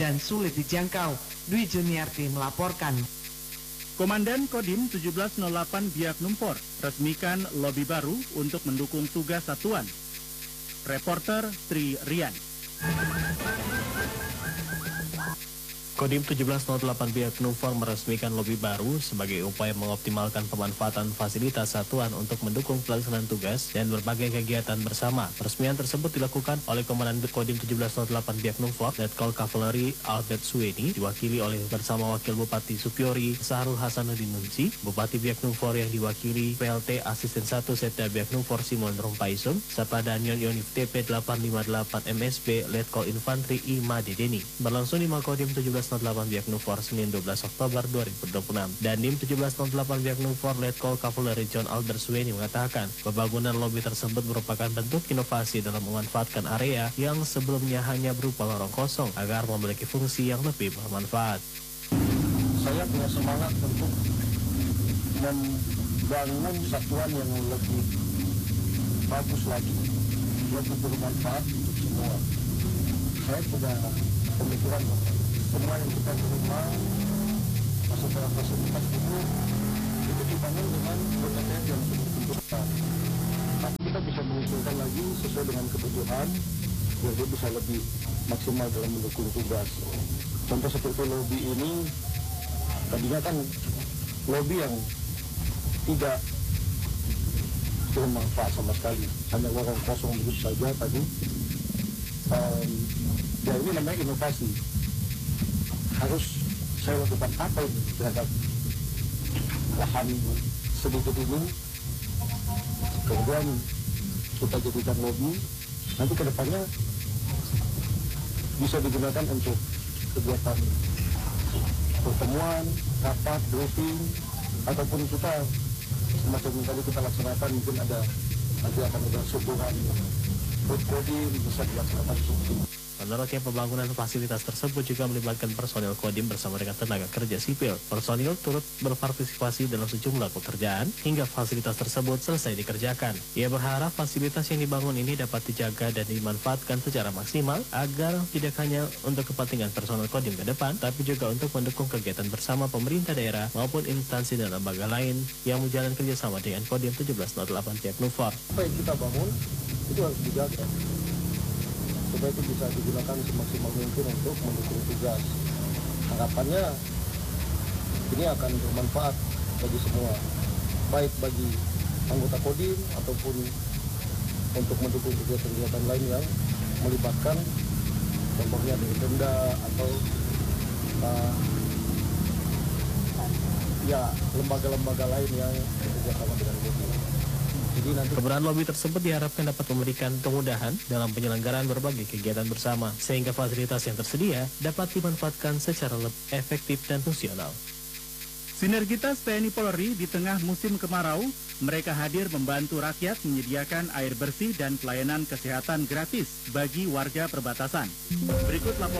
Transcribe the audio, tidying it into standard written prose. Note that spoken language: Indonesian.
dan sulit dijangkau. Dwi Juniarti melaporkan. Komandan Kodim 1708 Biak Numfor resmikan lobi baru untuk mendukung tugas satuan. Reporter Tri Rian. Kodim 1708 Biak Numfor meresmikan lobi baru sebagai upaya mengoptimalkan pemanfaatan fasilitas satuan untuk mendukung pelaksanaan tugas dan berbagai kegiatan bersama. Peresmian tersebut dilakukan oleh Komandan Kodim 1708 Biak Numfor, Letkol Kavaleri Albert Suweni, diwakili oleh bersama Wakil Bupati Supiori Sahrul Hasanuddin Nunsi, Bupati Biak Numfor yang diwakili PLT Asisten 1 Setda Biak Numfor Simon Rompaisum, serta Danyon Yonif TP 858 MSB Letkol Infantri I Madedeni. Berlangsung di Makodim 1708 Biak Numfor Senin 12 Oktober 2026. Dandim 1708 Biak Numfor Letkol Kavaleri John Albert Suweni mengatakan pembangunan lobi tersebut merupakan bentuk inovasi dalam memanfaatkan area yang sebelumnya hanya berupa lorong kosong agar memiliki fungsi yang lebih bermanfaat. Saya punya semangat untuk membangun satuan yang lebih bagus lagi, lebih bermanfaat untuk semua. Saya punya pemikiran semua yang kita terima fasilitas itu dibangun dengan BKTF yang sudah ditentukan. Tapi kita bisa mengusulkan lagi sesuai dengan kebutuhan biar dia bisa lebih maksimal dalam mendukung tugas. Contoh seperti lobi ini, tadinya kan lobi yang tidak bermanfaat sama sekali, hanya lorong kosong begitu saja tadi. Ya ini namanya inovasi. Harus saya lakukan apa ini terhadap lahan sedikit ini, kemudian kita jadikan lobi, nanti ke depannya bisa digunakan untuk kegiatan pertemuan, rapat, briefing, ataupun kita semacam yang tadi kita laksanakan, mungkin nanti akan ada subuhan Kodim bisa dilaksanakan seperti. Menurutnya pembangunan fasilitas tersebut juga melibatkan personil Kodim bersama dengan tenaga kerja sipil. Personil turut berpartisipasi dalam sejumlah pekerjaan hingga fasilitas tersebut selesai dikerjakan. Ia berharap fasilitas yang dibangun ini dapat dijaga dan dimanfaatkan secara maksimal agar tidak hanya untuk kepentingan personil Kodim ke depan, tapi juga untuk mendukung kegiatan bersama pemerintah daerah maupun instansi dan lembaga lain yang menjalin kerjasama dengan Kodim 1708 Biak Numfor. Apa yang kita bangun itu harus dijaga supaya itu bisa digunakan semaksimal mungkin untuk mendukung tugas. Harapannya ini akan bermanfaat bagi semua, baik bagi anggota Kodim ataupun untuk mendukung kegiatan-kegiatan lain yang melibatkan contohnya dari Pemda atau lembaga-lembaga lain yang bekerjasama dengan Kodim. Keberadaan lobi tersebut diharapkan dapat memberikan kemudahan dalam penyelenggaraan berbagai kegiatan bersama, sehingga fasilitas yang tersedia dapat dimanfaatkan secara lebih efektif dan fungsional. Sinergitas TNI Polri di tengah musim kemarau, mereka hadir membantu rakyat menyediakan air bersih dan pelayanan kesehatan gratis bagi warga perbatasan. Berikut laporan